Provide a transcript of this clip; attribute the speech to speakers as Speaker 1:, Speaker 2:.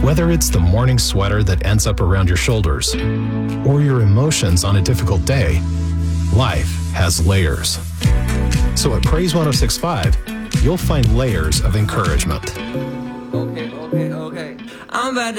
Speaker 1: Whether it's the morning sweater that ends up around your shoulders or your emotions on a difficult day, life has layers. So at Praise 106.5, you'll find layers of encouragement.
Speaker 2: Okay. I'm about to